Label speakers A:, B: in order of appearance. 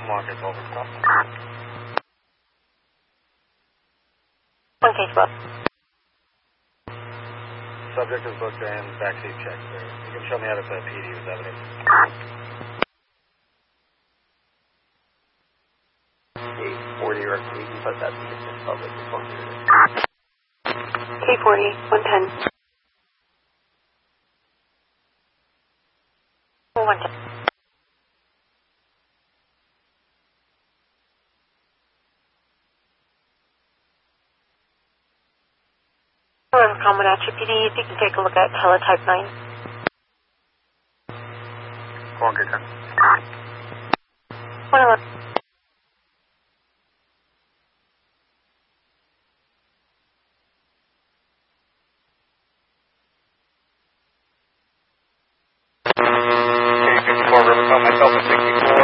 A: Market over.
B: One case book.
A: Subject is booked and backseat check. You can show me how to put PD with evidence.
C: K40 or you can put that in public before
B: K40, 110. 110. Comanche PD, if you can take a look at teletype 9.
A: Go on, get 10.
B: 111.